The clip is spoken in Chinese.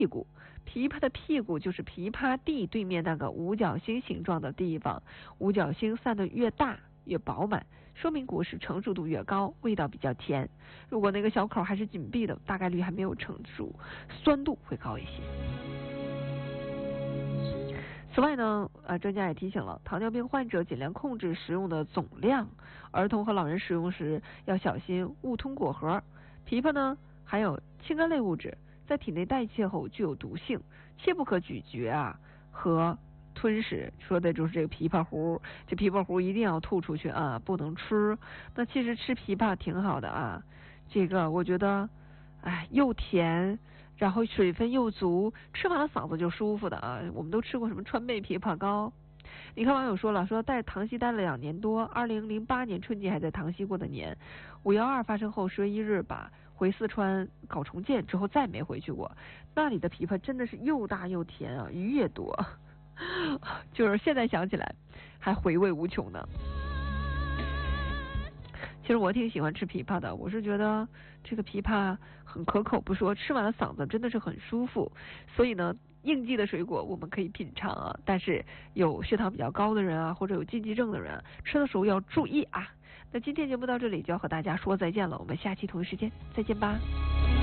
屁股，枇杷的屁股就是枇杷地对面那个五角星形状的地方，五角星散得越大越饱满，说明果实成熟度越高，味道比较甜。如果那个小口还是紧闭的，大概率还没有成熟，酸度会高一些。此外呢，专家也提醒了，糖尿病患者尽量控制食用的总量，儿童和老人食用时要小心误吞果核。枇杷呢含有氰胺类物质，在体内代谢后具有毒性，切不可咀嚼和吞食。说的就是这个枇杷核，这枇杷核一定要吐出去啊，不能吃。那其实吃枇杷挺好的啊，这个我觉得，又甜。然后水分又足，吃完了嗓子就舒服的啊！我们都吃过什么川贝枇杷膏。你看网友说了，说在塘溪待了2年多，2008年春节还在塘溪过的年，5.12发生后10月1日吧，回四川搞重建之后再没回去过。那里的枇杷真的是又大又甜啊，鱼也多，就是现在想起来还回味无穷呢。其实我挺喜欢吃枇杷的，我是觉得这个枇杷很可口不说，吃完了嗓子真的是很舒服。所以呢，应季的水果我们可以品尝啊，但是有血糖比较高的人啊，或者有禁忌症的人，吃的时候要注意啊。那今天节目到这里就要和大家说再见了，我们下期同一时间再见吧。